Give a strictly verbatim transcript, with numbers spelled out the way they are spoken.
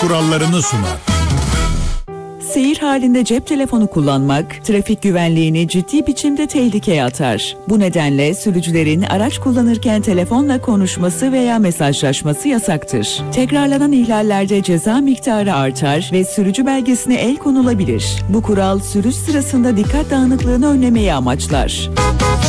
kurallarını sunar. Seyir halinde cep telefonu kullanmak, trafik güvenliğini ciddi biçimde tehlikeye atar. Bu nedenle sürücülerin araç kullanırken telefonla konuşması veya mesajlaşması yasaktır. Tekrarlanan ihlallerde ceza miktarı artar ve sürücü belgesine el konulabilir. Bu kural sürüş sırasında dikkat dağınıklığını önlemeyi amaçlar.